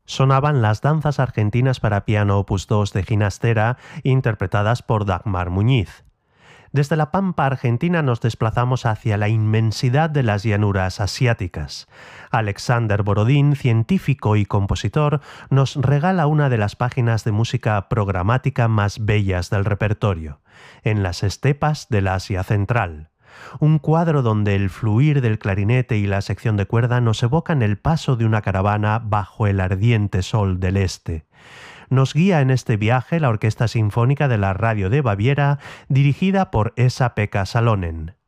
Sonaban las danzas argentinas para piano opus 2 de Ginastera, interpretadas por Dagmar Muñiz. Desde la pampa argentina nos desplazamos hacia la inmensidad de las llanuras asiáticas. Alexander Borodín, científico y compositor, nos regala una de las páginas de música programática más bellas del repertorio, En las estepas del Asia Central. Un cuadro donde el fluir del clarinete y la sección de cuerda nos evocan el paso de una caravana bajo el ardiente sol del este. Nos guía en este viaje la Orquesta Sinfónica de la Radio de Baviera, dirigida por Esa-Pekka Salonen.